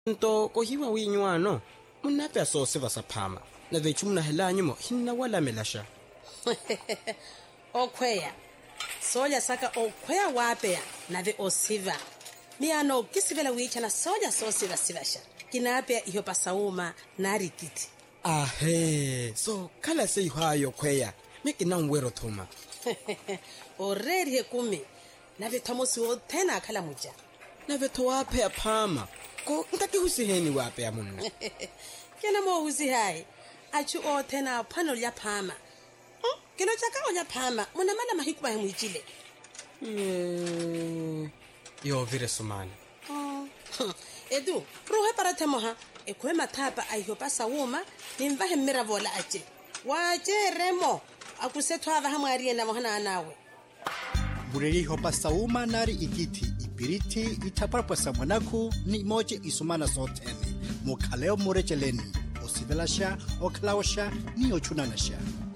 Nto kohiwa winywano munapya sose vasaphama na vechu munahelanyu mo hinna wala melasha. Okwea soja saka okwea wapea nave osiva miano kisivela wichana soja sosiva sivasha kinapea iyo pasauma narikiti. Ahe, so kala se ihayo kweya mikina nwero thuma. Already hekumi nave tomosi wotena akala muja nave towape aphama ko ntaki husiheni wape amunna. Kena mo husi hai achu otena pano lya phama kino chaka olya phama muna mala mahikuba hemwijile. Yo vire sumani. Edu ruhe para temoha ekwe matapa ayo pasa wuma nimvahe miravola ache wache remo akusetwa ava hamwari na mohana anawe bureri hopa sauma nari ikiti ipiriti itaparpa samanaku ni moje isumana sotene mukhaleo murecheleni osivelasha oklawsha ni ochunanasha.